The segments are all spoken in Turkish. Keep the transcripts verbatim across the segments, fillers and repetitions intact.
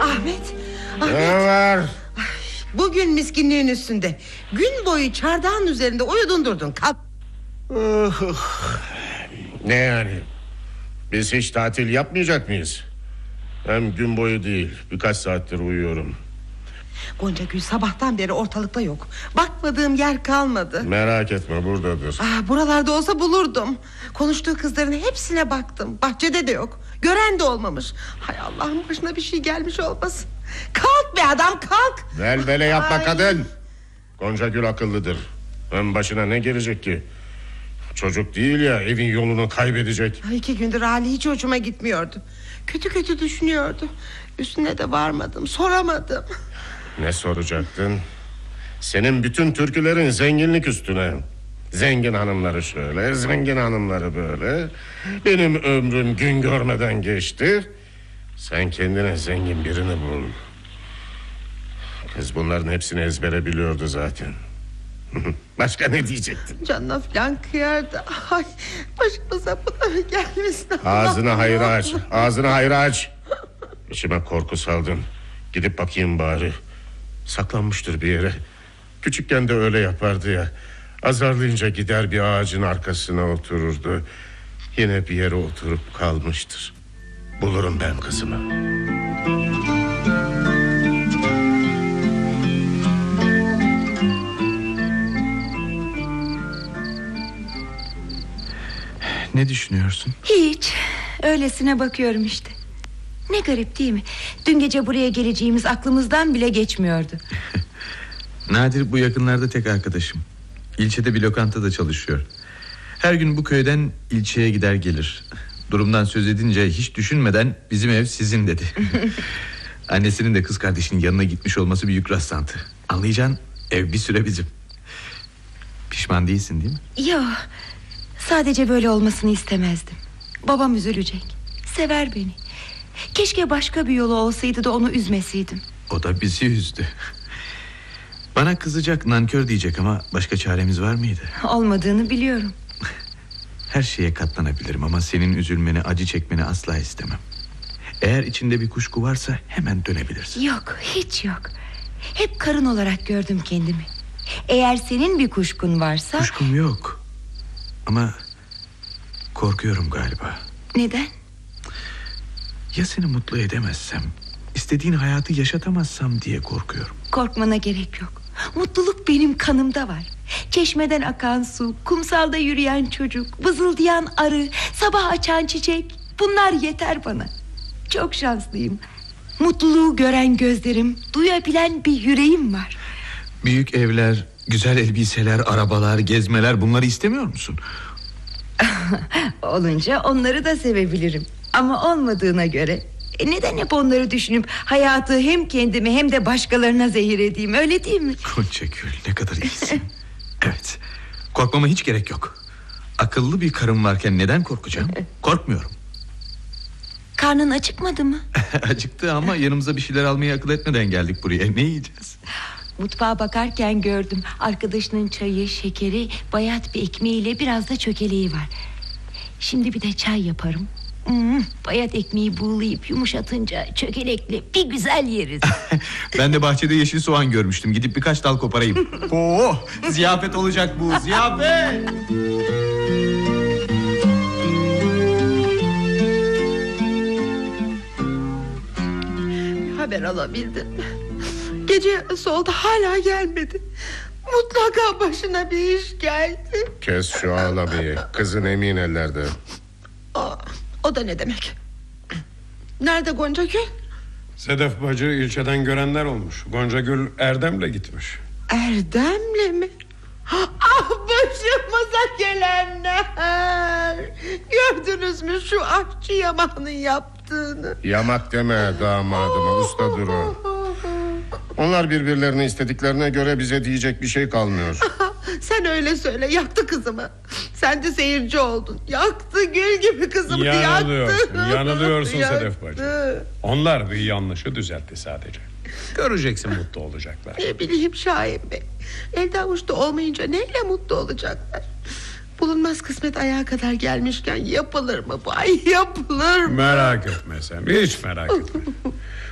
Ahmet, Ahmet. Ne var? Ay, bugün miskinliğin üstünde. Gün boyu çardağın üzerinde uyudun durdun. Kalk. Ne yani? Biz hiç tatil yapmayacak mıyız? Hem gün boyu değil, birkaç saattir uyuyorum. Gonca Gül sabahtan beri ortalıkta yok. Bakmadığım yer kalmadı. Merak etme, buradadır. Ah, buralarda olsa bulurdum. Konuştuğu kızların hepsine baktım. Bahçede de yok. Gören de olmamış. Hay Allah'ım, başına bir şey gelmiş olmasın. Kalk be adam, kalk. Velvele yapma Ay. kadın. Gonca Gül akıllıdır. Ön başına ne gelecek ki? Çocuk değil ya, evin yolunu kaybedecek. Ay, iki gündür hali hiç hoşuma gitmiyordu. Kötü kötü düşünüyordu. Üstüne de varmadım, soramadım. Ne soracaktın? Senin bütün türkülerin zenginlik üstüne. Zengin hanımları şöyle, zengin hanımları böyle. Benim ömrüm gün görmeden geçti. Sen kendine zengin birini bul. Kız bunların hepsini ezbere biliyordu zaten. Başka ne diyecektin? Canına falan kıyardı. Ay, başımıza bu da mı gelmesin? Ağzını hayra aç, ağzını hayra aç. İçime korku saldın. Gidip bakayım bari. Saklanmıştır bir yere. Küçükken de öyle yapardı ya. Azarlayınca gider bir ağacın arkasına otururdu. Yine bir yere oturup kalmıştır. Bulurum ben kızımı. Ne düşünüyorsun? Hiç, öylesine bakıyorum işte. Ne garip değil mi? Dün gece buraya geleceğimiz aklımızdan bile geçmiyordu. Nadir bu yakınlarda tek arkadaşım. İlçede bir lokantada çalışıyor. Her gün bu köyden ilçeye gider gelir. Durumdan söz edince hiç düşünmeden bizim ev sizin dedi. Annesinin de kız kardeşinin yanına gitmiş olması büyük rastlantı. Anlayacağın, ev bir süre bizim. Pişman değilsin değil mi? Yok, sadece böyle olmasını istemezdim. Babam üzülecek. Sever beni. Keşke başka bir yolu olsaydı da onu üzmeseydim. O da bizi üzdü. Bana kızacak, nankör diyecek ama başka çaremiz var mıydı? Olmadığını biliyorum. Her şeye katlanabilirim ama senin üzülmeni, acı çekmeni asla istemem. Eğer içinde bir kuşku varsa hemen dönebilirsin. Yok, hiç yok. Hep karın olarak gördüm kendimi. Eğer senin bir kuşkun varsa... Kuşkum yok. Ama korkuyorum galiba. Neden? Ya seni mutlu edemezsem, istediğin hayatı yaşatamazsam diye korkuyorum. Korkmana gerek yok. Mutluluk benim kanımda var. Çeşmeden akan su, kumsalda yürüyen çocuk, vızıldayan arı, sabah açan çiçek. Bunlar yeter bana. Çok şanslıyım. Mutluluğu gören gözlerim, duyabilen bir yüreğim var. Büyük evler, güzel elbiseler, arabalar, gezmeler, bunları istemiyor musun? Olunca onları da sevebilirim. Ama olmadığına göre e neden hep onları düşünüp hayatı hem kendime hem de başkalarına zehir edeyim, öyle değil mi? Gonca Gül, ne kadar iyisin. Evet, korkmama hiç gerek yok. Akıllı bir karım varken neden korkacağım? Korkmuyorum. Karnın acıkmadı mı? Acıktı ama yanımıza bir şeyler almayı akıl etmeden geldik buraya. Ne yiyeceğiz? Mutfağa bakarken gördüm. Arkadaşının çayı, şekeri, bayat bir ekmeğiyle biraz da çökeleği var. Şimdi bir de çay yaparım. Hmm, bayat ekmeği buğulayıp yumuşatınca çökelekle bir güzel yeriz. Ben de bahçede yeşil soğan görmüştüm. Gidip birkaç dal koparayım. Oo, ziyafet olacak bu, ziyafet. Haber alabildin mi? Gece yarısı oldu, hala gelmedi. Mutlaka başına bir iş geldi. Kes şu ağlamayı. Kızın emin ellerde. Aa, o da ne demek? Nerede Gonca Gül? Sedef bacı ilçeden görenler olmuş. Gonca Gül Erdem'le gitmiş. Erdem'le mi? Ah, başımıza gelenler! Gördünüz mü şu aşçı Yaman'ın yaptığını? Yamak deme damadıma, usta Duru. Onlar birbirlerini istediklerine göre bize diyecek bir şey kalmıyor. Sen öyle söyle, yaktı kızımı. Sen de seyirci oldun. Yaktı, gül gibi kızımı, Yanılıyorsun, yaktı. yanılıyorsun Yaktı. Sedef bacı. Onlar bir yanlışı düzeltti sadece. Göreceksin, mutlu olacaklar. Ne bileyim Şahin Bey, elde avuçta olmayınca neyle mutlu olacaklar? Bulunmaz kısmet ayağa kadar gelmişken yapılır mı bu? Ay, yapılır mı? Merak etme sen, hiç merak etme.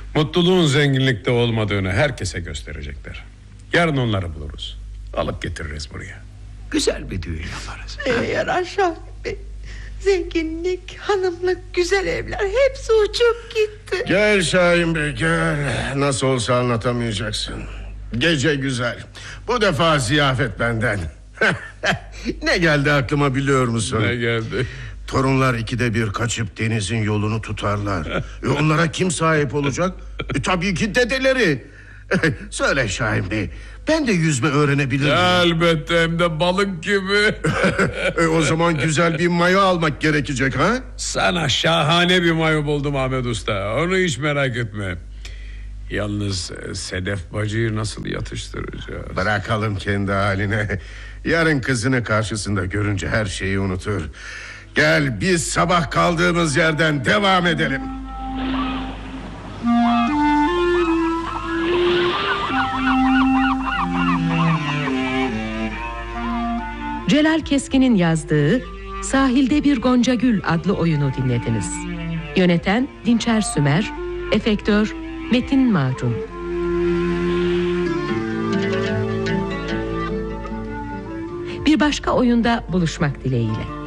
Mutluluğun zenginlikte olmadığını herkese gösterecekler. Yarın onları buluruz. Alıp getiririz buraya. Güzel bir düğün yaparız. Neye yarar Şahin Bey? Zenginlik, hanımlık, güzel evler hepsi uçup gitti. Gel Şahin Bey gel. Nasıl olsa anlatamayacaksın. Gece güzel. Bu defa ziyafet benden. Ne geldi aklıma biliyor musun? Ne geldi? Torunlar ikide bir kaçıp denizin yolunu tutarlar. E onlara kim sahip olacak? E tabii ki dedeleri. Söyle Şahin Bey, ben de yüzme öğrenebilir miyim? Elbette, hem de balık gibi. E o zaman güzel bir mayo almak gerekecek ha? Sana şahane bir mayo buldum Ahmet Usta. Onu hiç merak etme. Yalnız e, Sedef bacıyı nasıl yatıştıracağız? Bırakalım kendi haline. Yarın kızını karşısında görünce her şeyi unutur. Gel biz sabah kaldığımız yerden devam edelim. Celal Keskin'in yazdığı Sahilde Bir Gonca Gül adlı oyunu dinlediniz. Yöneten Dinçer Sümer, efektör Metin Macun. Bir başka oyunda buluşmak dileğiyle.